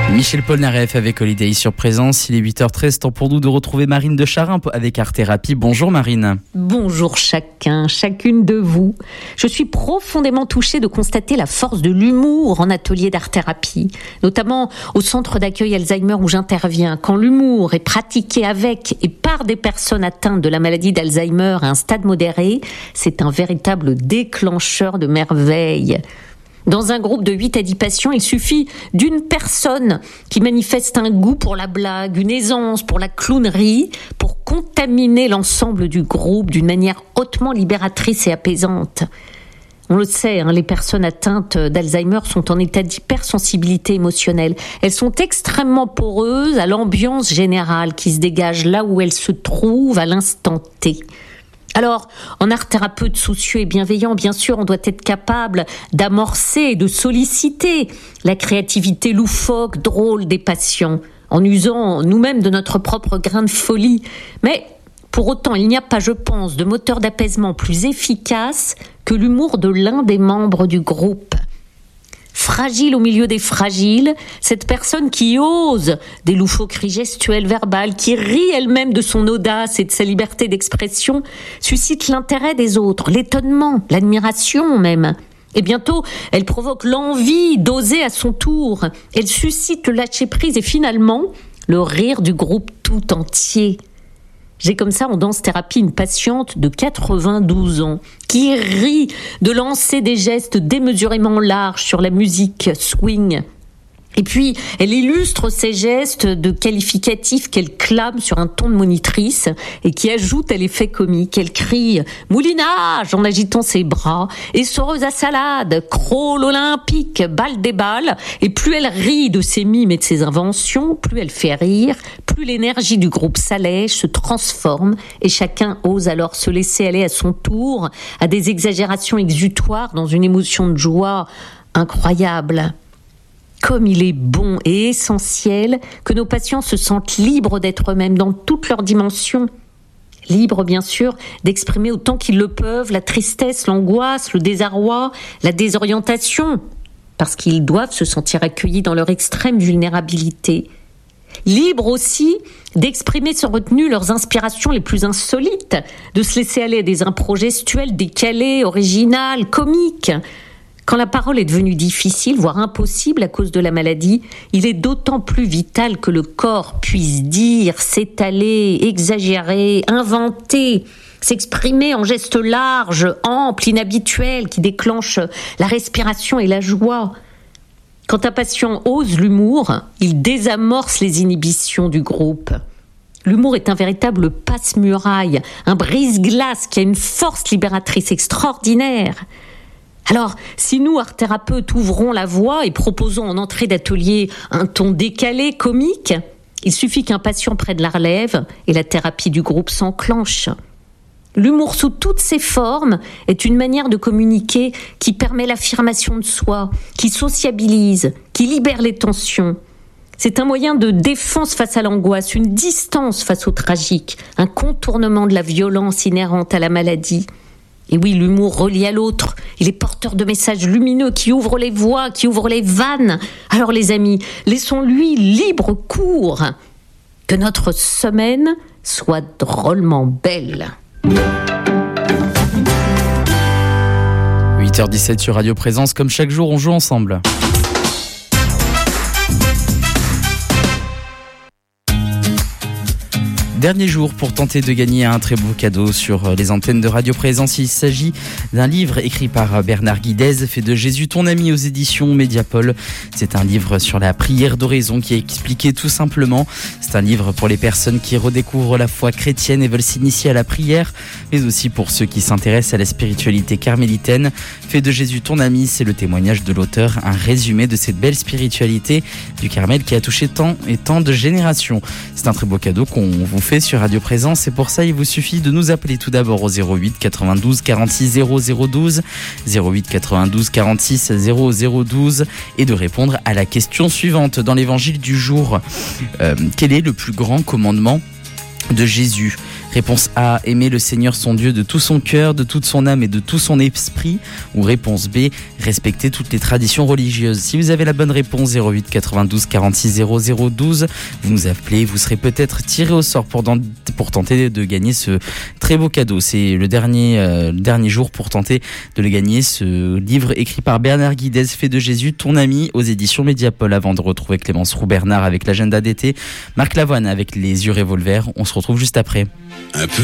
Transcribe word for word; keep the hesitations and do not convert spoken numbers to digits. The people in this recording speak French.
Michel Polnareff avec Holiday sur Présence. Il est huit heures treize, temps pour nous de retrouver Marine de Charin avec Art Thérapie. Bonjour Marine. Bonjour chacun, chacune de vous. Je suis profondément touchée de constater la force de l'humour en atelier d'Art Thérapie, notamment au centre d'accueil Alzheimer où j'interviens. Quand l'humour est pratiqué avec et par des personnes atteintes de la maladie d'Alzheimer à un stade modéré, c'est un véritable déclencheur de merveilles. Dans un groupe de huit à dix patients, il suffit d'une personne qui manifeste un goût pour la blague, une aisance pour la clownerie, pour contaminer l'ensemble du groupe d'une manière hautement libératrice et apaisante. On le sait, hein, les personnes atteintes d'Alzheimer sont en état d'hypersensibilité émotionnelle. Elles sont extrêmement poreuses à l'ambiance générale qui se dégage là où elles se trouvent à l'instant T. Alors, en art thérapeute soucieux et bienveillant, bien sûr, on doit être capable d'amorcer et de solliciter la créativité loufoque, drôle des patients, en usant nous-mêmes de notre propre grain de folie. Mais pour autant, il n'y a pas, je pense, de moteur d'apaisement plus efficace que l'humour de l'un des membres du groupe. Fragile au milieu des fragiles, cette personne qui ose des loufoqueries gestuelles, verbales, qui rit elle-même de son audace et de sa liberté d'expression, suscite l'intérêt des autres, l'étonnement, l'admiration même. Et bientôt, elle provoque l'envie d'oser à son tour. Elle suscite le lâcher-prise et finalement, le rire du groupe tout entier. J'ai comme ça en danse-thérapie une patiente de quatre-vingt-douze ans qui rit de lancer des gestes démesurément larges sur la musique swing. Et puis, elle illustre ces gestes de qualificatifs qu'elle clame sur un ton de monitrice et qui ajoute à l'effet comique. Elle crie « moulinage » en agitant ses bras, « essoreuse à salade »,« crawl olympique »,« balle des balles ». Et plus elle rit de ses mimes et de ses inventions, plus elle fait rire, plus l'énergie du groupe s'allège, se transforme et chacun ose alors se laisser aller à son tour à des exagérations exutoires dans une émotion de joie incroyable. Comme il est bon et essentiel que nos patients se sentent libres d'être eux-mêmes dans toutes leurs dimensions. Libres, bien sûr, d'exprimer autant qu'ils le peuvent la tristesse, l'angoisse, le désarroi, la désorientation, parce qu'ils doivent se sentir accueillis dans leur extrême vulnérabilité. Libres aussi d'exprimer sans retenue leurs inspirations les plus insolites, de se laisser aller à des impros gestuels décalés, originales, comiques. Quand la parole est devenue difficile, voire impossible à cause de la maladie, il est d'autant plus vital que le corps puisse dire, s'étaler, exagérer, inventer, s'exprimer en gestes larges, amples, inhabituels, qui déclenchent la respiration et la joie. Quand un patient ose l'humour, il désamorce les inhibitions du groupe. L'humour est un véritable passe-muraille, un brise-glace qui a une force libératrice extraordinaire. Alors, si nous, art thérapeutes, ouvrons la voie et proposons en entrée d'atelier un ton décalé, comique, il suffit qu'un patient prenne la relève et la thérapie du groupe s'enclenche. L'humour sous toutes ses formes est une manière de communiquer qui permet l'affirmation de soi, qui sociabilise, qui libère les tensions. C'est un moyen de défense face à l'angoisse, une distance face au tragique, un contournement de la violence inhérente à la maladie. Et oui, l'humour relie à l'autre. Il est porteur de messages lumineux qui ouvrent les voies, qui ouvrent les vannes. Alors les amis, laissons-lui libre cours. Que notre semaine soit drôlement belle. huit heures dix-sept sur Radio Présence. Comme chaque jour, on joue ensemble. Dernier jour pour tenter de gagner un très beau cadeau sur les antennes de Radio Présence. Il s'agit d'un livre écrit par Bernard Guidez, Fais de Jésus ton ami aux éditions Mediapol. C'est un livre sur la prière d'oraison qui est expliqué tout simplement. C'est un livre pour les personnes qui redécouvrent la foi chrétienne et veulent s'initier à la prière, mais aussi pour ceux qui s'intéressent à la spiritualité carmélitaine. Fais de Jésus ton ami, c'est le témoignage de l'auteur, un résumé de cette belle spiritualité du Carmel qui a touché tant et tant de générations. C'est un très beau cadeau qu'on vous fait sur Radio Présence et pour ça il vous suffit de nous appeler tout d'abord au zéro huit quatre-vingt-douze quarante-six zéro zéro douze zéro huit quatre-vingt-douze quarante-six zéro zéro douze et de répondre à la question suivante dans l'évangile du jour. Euh, quel est le plus grand commandement de Jésus ? Réponse A, aimer le Seigneur son Dieu de tout son cœur, de toute son âme et de tout son esprit. Ou réponse B, respecter toutes les traditions religieuses. Si vous avez la bonne réponse, zéro huit quatre-vingt-douze quarante-six zéro zéro douze, vous nous appelez, vous serez peut-être tiré au sort pour, dans, pour tenter de gagner ce très beau cadeau. C'est le dernier, euh, le dernier jour pour tenter de le gagner, ce livre écrit par Bernard Guidez, Fait de Jésus ton ami, aux éditions Mediapol. Avant de retrouver Clémence Roux-Bernard avec l'agenda d'été, Marc Lavoine avec les yeux revolver. On se retrouve juste après. Un peu